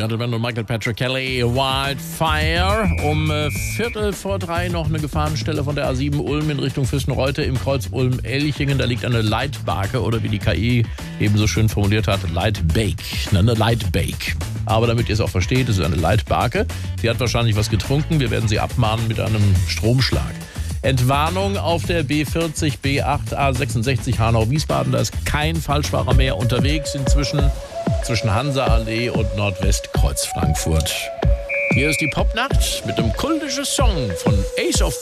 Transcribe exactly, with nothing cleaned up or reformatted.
Gentlemen und Michael Patrick Kelly, Wildfire. Um äh, Viertel vor drei noch eine Gefahrenstelle von der A sieben Ulm in Richtung Füssen-Reute im Kreuz Ulm-Elchingen. Da liegt eine Leitbarke oder wie die K I eben so schön formuliert hat, Leitbake. Eine Leitbake. Aber damit ihr es auch versteht, es ist eine Leitbarke. Sie hat wahrscheinlich was getrunken. Wir werden sie abmahnen mit einem Stromschlag. Entwarnung auf der B vierzig, B acht, A sechsundsechzig Hanau-Wiesbaden. Da ist kein Falschfahrer mehr unterwegs inzwischen zwischen Hansa-Allee und Nordwestkreuz Frankfurt. Hier ist die Popnacht mit einem kultischen Song von Ace of